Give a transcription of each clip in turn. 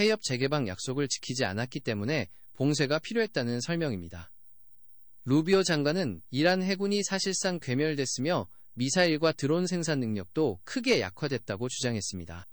타협 재개방 약속을 지키지 않았기 때문에 봉쇄가 필요했다는 설명입니다. 루비오 장관은 이란 해군이 사실상 괴멸됐으며 미사일과 드론 생산 능력도 크게 약화됐다고 주장했습니다.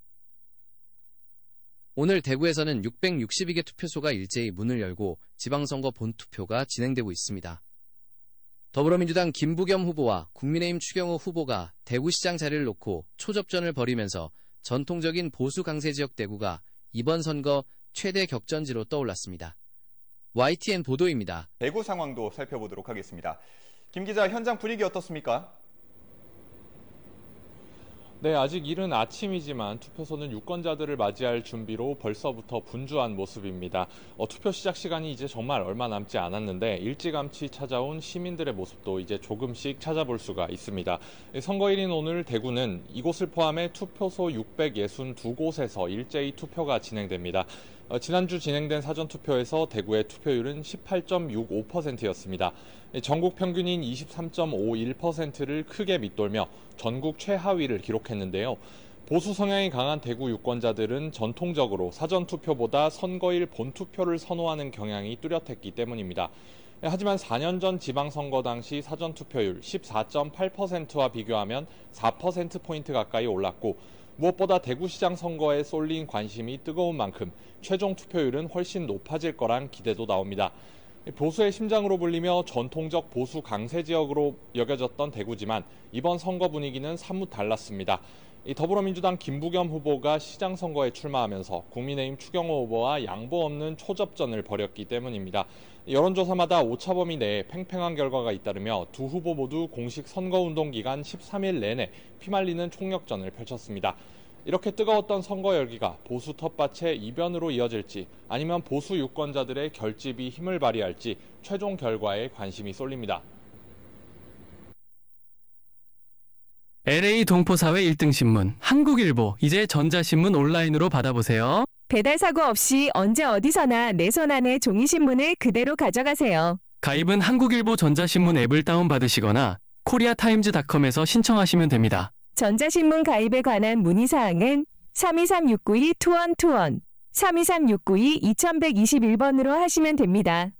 오늘 대구에서는 662개 투표소가 일제히 문을 열고 지방선거 본투표가 진행되고 있습니다. 더불어민주당 김부겸 후보와 국민의힘 추경호 후보가 대구시장 자리를 놓고 초접전을 벌이면서 전통적인 보수 강세 지역 대구가 이번 선거 최대 격전지로 떠올랐습니다. YTN 보도입니다. 대구 상황도 살펴보도록 하겠습니다. 김 기자, 현장 분위기 어떻습니까? 네, 아직 이른 아침이지만 투표소는 유권자들을 맞이할 준비로 벌써부터 분주한 모습입니다. 투표 시작 시간이 이제 정말 얼마 남지 않았는데 일찌감치 찾아온 시민들의 모습도 이제 조금씩 찾아볼 수가 있습니다. 선거일인 오늘 대구는 이곳을 포함해 투표소 662곳에서 일제히 투표가 진행됩니다. 지난주 진행된 사전투표에서 대구의 투표율은 18.65%였습니다. 전국 평균인 23.51%를 크게 밑돌며 전국 최하위를 기록했는데요. 보수 성향이 강한 대구 유권자들은 전통적으로 사전투표보다 선거일 본투표를 선호하는 경향이 뚜렷했기 때문입니다. 하지만 4년 전 지방선거 당시 사전투표율 14.8%와 비교하면 4%포인트 가까이 올랐고 무엇보다 대구시장 선거에 쏠린 관심이 뜨거운 만큼 최종 투표율은 훨씬 높아질 거란 기대도 나옵니다. 보수의 심장으로 불리며 전통적 보수 강세 지역으로 여겨졌던 대구지만 이번 선거 분위기는 사뭇 달랐습니다. 더불어민주당 김부겸 후보가 시장 선거에 출마하면서 국민의힘 추경호 후보와 양보 없는 초접전을 벌였기 때문입니다. 여론조사마다 오차범위 내에 팽팽한 결과가 잇따르며 두 후보 모두 공식 선거운동 기간 13일 내내 피말리는 총력전을 펼쳤습니다. 이렇게 뜨거웠던 선거 열기가 보수 텃밭의 이변으로 이어질지 아니면 보수 유권자들의 결집이 힘을 발휘할지 최종 결과에 관심이 쏠립니다. LA 동포사회 1등 신문 한국일보, 이제 전자신문 온라인으로 받아보세요. 배달 사고 없이 언제 어디서나 내 손 안에 종이신문을 그대로 가져가세요. 가입은 한국일보 전자신문 앱을 다운받으시거나 koreatimes.com에서 신청하시면 됩니다. 전자신문 가입에 관한 문의사항은 323-692-2121, 323-692-2121번으로 하시면 됩니다.